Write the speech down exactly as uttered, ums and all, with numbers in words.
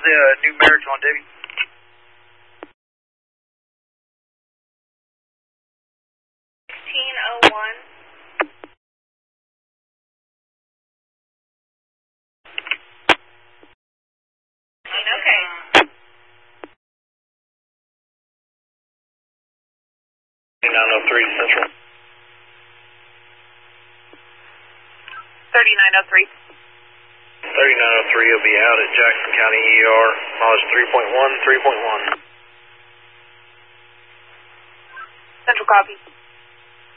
the uh, numerics on Debbie? sixteen oh one. Okay. thirty-nine oh three Central. thirty-nine oh three. thirty-nine oh three will be out at Jackson County E R, mileage three point one, three point one. Central copy.